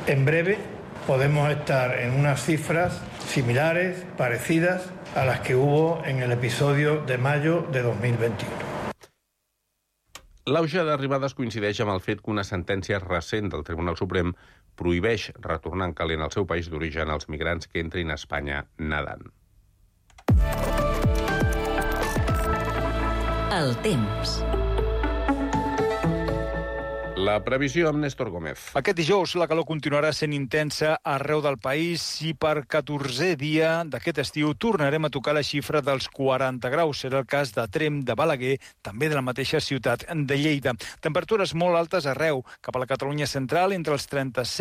En breve podemos estar en unas cifras similares, parecidas a las que hubo en el episodio de mayo de 2021. L'auge d'arribades coincideix amb el fet que una sentència recent del Tribunal Suprem prohibeix retornar en calent al seu país d'origen als migrants que entrin a Espanya nedant. El temps. La previsió amb Néstor Gómez. Aquest dijous la calor continuarà sent intensa arreu del país i per 14è dia d'aquest estiu tornarem a tocar la xifra dels 40 graus. Serà el cas de Tremp, de Balaguer, també de la mateixa ciutat de Lleida. Temperatures molt altes arreu, cap a la Catalunya central, entre els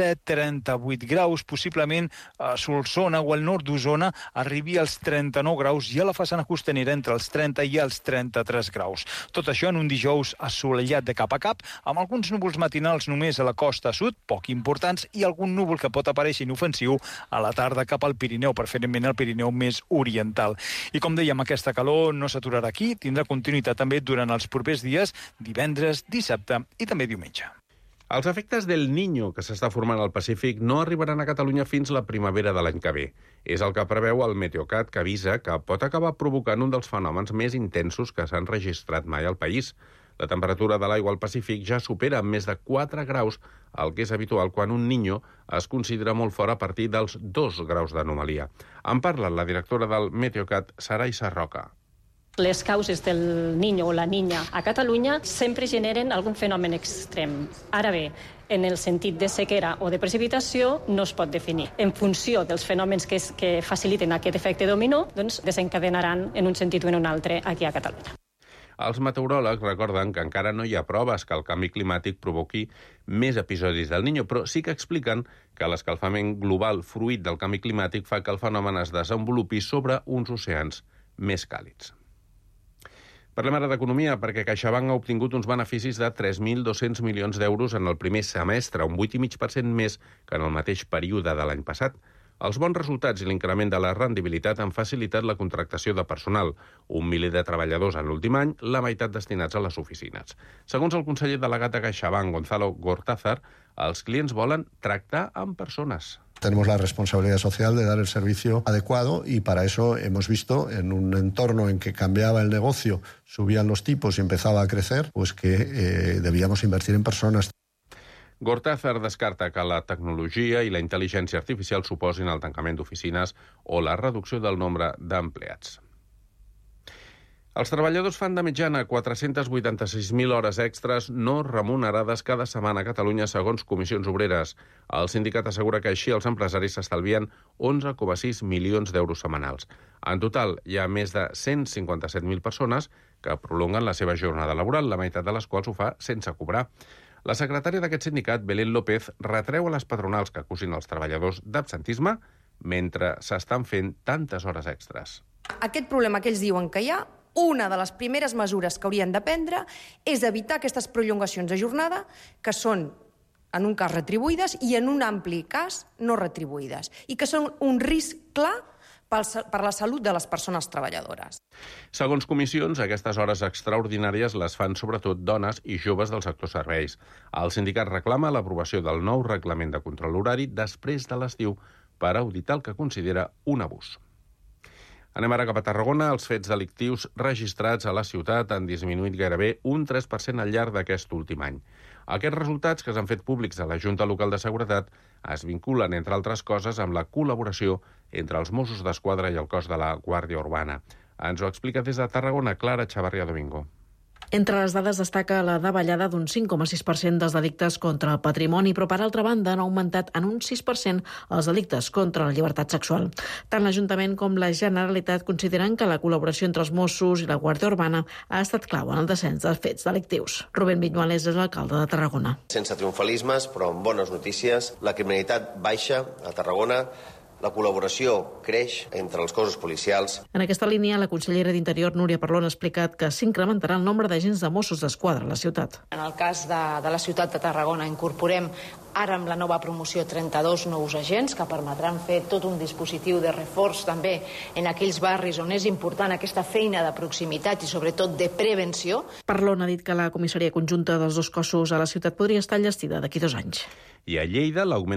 37-38 graus, possiblement a Solsona o al nord d'Osona arribi als 39 graus i a la façana costanera entre els 30 i els 33 graus. Tot això en un dijous assolellat de cap a cap, amb alguns núvols matinals només a la costa sud, poc importants, i algun núvol que pot aparèixer inofensiu a la tarda cap al Pirineu, preferentment al Pirineu més oriental. I com dèiem, aquesta calor no s'aturarà aquí, tindrà continuïtat també durant els propers dies, divendres, dissabte i també diumenge. Els efectes del Niño que s'està formant al Pacífic no arribaran a Catalunya fins la primavera de l'any que ve. És el que preveu el Meteocat, que avisa que pot acabar provocant un dels fenòmens més intensos que s'han registrat mai al país. La temperatura de l'aigua al Pacífic ja supera amb més de 4 graus el que és habitual quan un Niño es considera molt fort a partir dels 2 graus d'anomalia. En parla la directora del Meteocat, Saray Sarroca. Les causes del Niño o la Niña a Catalunya sempre generen algun fenomen extrem. Ara bé, en el sentit de sequera o de precipitació no es pot definir. En funció dels fenòmens que faciliten aquest efecte dominó, doncs desencadenaran en un sentit o en un altre aquí a Catalunya. Els meteoròlegs recorden que encara no hi ha proves que el canvi climàtic provoqui més episodis del Niño, però sí que expliquen que l'escalfament global fruit del canvi climàtic fa que el fenomen es desenvolupi sobre uns oceans més càlids. Parlem ara d'economia, perquè CaixaBank ha obtingut uns beneficis de 3.200 milions d'euros en el primer semestre, un 8,5% més que en el mateix període de l'any passat. Els bons resultats i l'increment de la rendibilitat han facilitat la contractació de personal, 1 miler de treballadors en l'últim any, la meitat destinats a les oficines. Segons el conseller delegat de CaixaBank, Gonzalo Gortázar, els clients volen tractar amb persones. Tenemos la responsabilidad social de dar el servicio adecuado y para eso hemos visto en un entorno en que cambiaba el negocio, subían los tipos y empezaba a crecer, pues que debíamos invertir en personas. Gortázar descarta que la tecnologia i la intel·ligència artificial suposin el tancament d'oficines o la reducció del nombre d'empleats. Els treballadors fan de mitjana 486.000 hores extres no remunerades cada setmana a Catalunya, segons Comissions Obreres. El sindicat assegura que així els empresaris s'estalvien 11,6 milions d'euros setmanals. En total, hi ha més de 157.000 persones que prolonguen la seva jornada laboral, la meitat de les quals ho fa sense cobrar. La secretària d'aquest sindicat, Belén López, retreu a les patronals que acusin els treballadors d'absentisme mentre s'estan fent tantes hores extres. Aquest problema que ells diuen que hi ha, una de les primeres mesures que haurien de prendre és evitar aquestes prolongacions de jornada que són, en un cas, retribuïdes i en un ampli cas no retribuïdes i que són un risc clar per la salut de les persones treballadores. Segons comissions, aquestes hores extraordinàries les fan sobretot dones i joves del sector serveis. El sindicat reclama l'aprovació del nou reglament de control horari després de l'estiu per auditar el que considera un abús. Anem ara cap a Tarragona. Els fets delictius registrats a la ciutat han disminuït gairebé un 3% al llarg d'aquest últim any. Aquests resultats, que s'han fet públics a la Junta Local de Seguretat, es vinculen, entre altres coses, amb la col·laboració entre els Mossos d'Esquadra i el cos de la Guàrdia Urbana. Ens ho explica des de Tarragona Clara Chavarria Domingo. Entre les dades destaca la davallada d'un 5,6% dels delictes contra el patrimoni, però per altra banda han augmentat en un 6% els delictes contra la llibertat sexual. Tant l'Ajuntament com la Generalitat consideren que la col·laboració entre els Mossos i la Guàrdia Urbana ha estat clau en el descens dels fets delictius. Rubén Viñuales és l'alcalde de Tarragona. Sense triomfalismes, però amb bones notícies, la criminalitat baixa a Tarragona. La col·laboració creix entre els cossos policials. En aquesta línia, la consellera d'Interior, Núria Parlon, ha explicat que s'incrementarà el nombre d'agents de Mossos d'Esquadra a la ciutat. En el cas de la ciutat de Tarragona incorporem ara amb la nova promoció 32 nous agents que permetran fer tot un dispositiu de reforç també en aquells barris on és important aquesta feina de proximitat i sobretot de prevenció. Parlon ha dit que la comissaria conjunta dels dos cossos a la ciutat podria estar enllestida d'aquí 2 anys. I a Lleida, l'augment